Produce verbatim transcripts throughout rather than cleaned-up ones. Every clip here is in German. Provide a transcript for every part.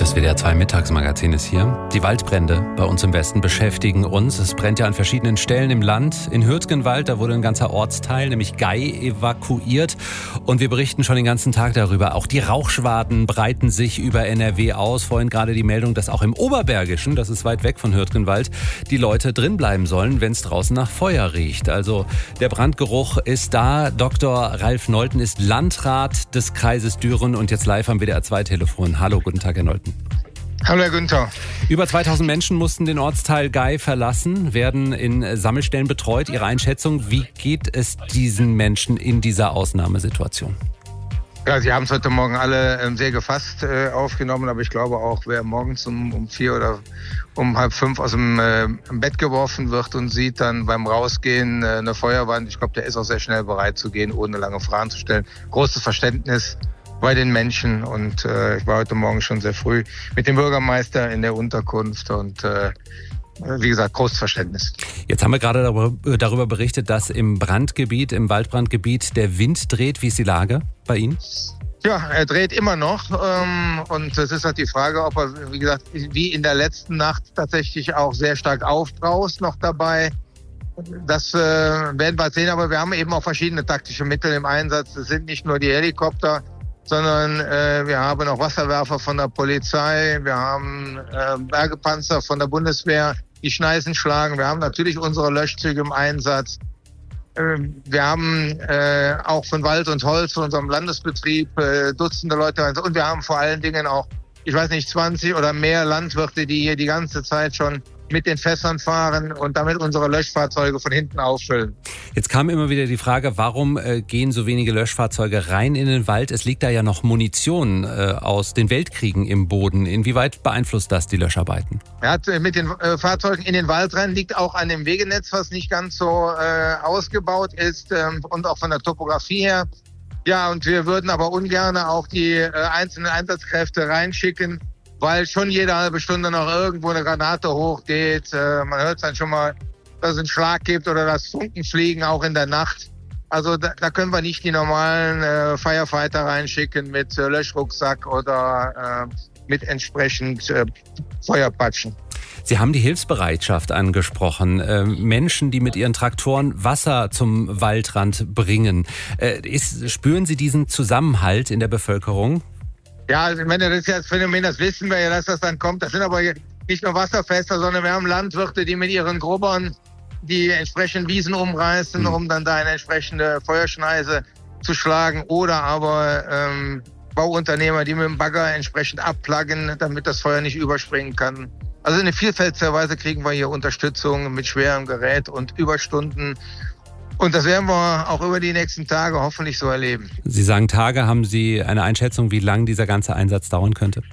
Das W D R zwei Mittagsmagazin ist hier. Die Waldbrände bei uns im Westen beschäftigen uns. Es brennt ja an verschiedenen Stellen im Land. In Hürtgenwald, da wurde ein ganzer Ortsteil, nämlich Gei, evakuiert. Und wir berichten schon den ganzen Tag darüber. Auch die Rauchschwaden breiten sich über N R W aus. Vorhin gerade die Meldung, dass auch im Oberbergischen, das ist weit weg von Hürtgenwald, die Leute drin bleiben sollen, wenn es draußen nach Feuer riecht. Also der Brandgeruch ist da. Doktor Ralf Nolten ist Landrat des Kreises Düren und jetzt live am W D R zwei Telefon. Hallo, guten Tag, Herr Nolten. Hallo Herr Günther. Über zweitausend Menschen mussten den Ortsteil Gei verlassen, werden in Sammelstellen betreut. Ihre Einschätzung, wie geht es diesen Menschen in dieser Ausnahmesituation? Ja, Sie haben es heute Morgen alle ähm, sehr gefasst äh, aufgenommen, aber ich glaube auch, wer morgens um, um vier oder um halb fünf aus dem äh, Bett geworfen wird und sieht dann beim Rausgehen äh, eine Feuerwand, ich glaube, der ist auch sehr schnell bereit zu gehen, ohne lange Fragen zu stellen. Großes Verständnis bei den Menschen und äh, ich war heute Morgen schon sehr früh mit dem Bürgermeister in der Unterkunft und äh, wie gesagt, großes Verständnis. Jetzt haben wir gerade darüber, darüber berichtet, dass im Brandgebiet, im Waldbrandgebiet der Wind dreht. Wie ist die Lage bei Ihnen? Ja, er dreht immer noch ähm, und es ist halt die Frage, ob er, wie gesagt, wie in der letzten Nacht tatsächlich auch sehr stark aufbraust noch dabei. Das äh, werden wir sehen, aber wir haben eben auch verschiedene taktische Mittel im Einsatz. Es sind nicht nur die Helikopter, sondern äh, wir haben auch Wasserwerfer von der Polizei, wir haben äh, Bergepanzer von der Bundeswehr, die Schneisen schlagen, wir haben natürlich unsere Löschzüge im Einsatz. Äh, wir haben äh, auch von Wald und Holz, von unserem Landesbetrieb, äh, Dutzende Leute und wir haben vor allen Dingen auch, ich weiß nicht, zwanzig oder mehr Landwirte, die hier die ganze Zeit schon mit den Fässern fahren und damit unsere Löschfahrzeuge von hinten auffüllen. Jetzt kam immer wieder die Frage, warum äh, gehen so wenige Löschfahrzeuge rein in den Wald? Es liegt da ja noch Munition äh, aus den Weltkriegen im Boden. Inwieweit beeinflusst das die Löscharbeiten? Ja, mit den äh, Fahrzeugen in den Wald rein liegt auch an dem Wegenetz, was nicht ganz so äh, ausgebaut ist ähm, und auch von der Topografie her. Ja, und wir würden aber ungern auch die äh, einzelnen Einsatzkräfte reinschicken, weil schon jede halbe Stunde noch irgendwo eine Granate hochgeht. Äh, man hört dann schon mal, dass es einen Schlag gibt oder dass Funken fliegen, auch in der Nacht. Also da, da können wir nicht die normalen äh, Firefighter reinschicken mit äh, Löschrucksack oder äh, mit entsprechend äh, Feuerpatschen. Sie haben die Hilfsbereitschaft angesprochen. Äh, Menschen, die mit ihren Traktoren Wasser zum Waldrand bringen. Äh, ist, spüren Sie diesen Zusammenhalt in der Bevölkerung? Ja, ich meine, das ist ja das Phänomen, das wissen wir ja, dass das dann kommt. Das sind aber nicht nur Wasserfässer, sondern wir haben Landwirte, die mit ihren Grubbern die entsprechenden Wiesen umreißen, mhm. um dann da eine entsprechende Feuerschneise zu schlagen. Oder aber ähm, Bauunternehmer, die mit dem Bagger entsprechend abplaggen, damit das Feuer nicht überspringen kann. Also in vielfältiger Weise kriegen wir hier Unterstützung mit schwerem Gerät und Überstunden. Und das werden wir auch über die nächsten Tage hoffentlich so erleben. Sie sagen Tage, haben Sie eine Einschätzung, wie lang dieser ganze Einsatz dauern könnte?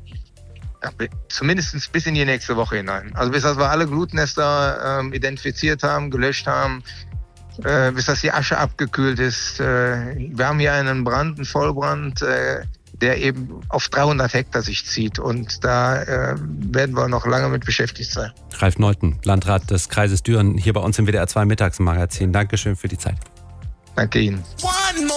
Ja, zumindest bis in die nächste Woche hinein. Also bis dass wir alle Glutnester ähm, identifiziert haben, gelöscht haben, äh, bis dass die Asche abgekühlt ist. Äh, wir haben hier einen Brand, einen Vollbrand, äh, der eben auf dreihundert Hektar sich zieht. Und da äh, werden wir noch lange mit beschäftigt sein. Ralf Nolten, Landrat des Kreises Düren, hier bei uns im W D R zwei Mittagsmagazin. Dankeschön für die Zeit. Danke Ihnen.